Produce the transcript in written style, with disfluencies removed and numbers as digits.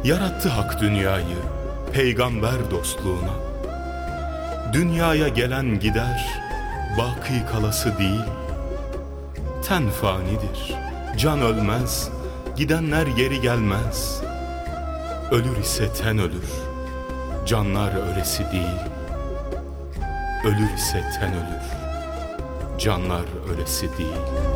Yarattı hak dünyayı peygamber dostluğuna. Dünyaya gelen gider, baki kalası değil. Ten fanidir, can ölmez, gidenler geri gelmez. Ölür ise ten ölür, canlar ölesi değil. Ölür ise ten ölür, canlar ölesi değil.